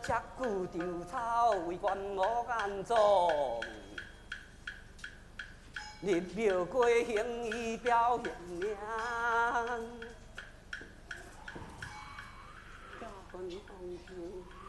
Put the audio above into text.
赤骨丢草，为官我眼中。入庙过行医表现命，加分红球。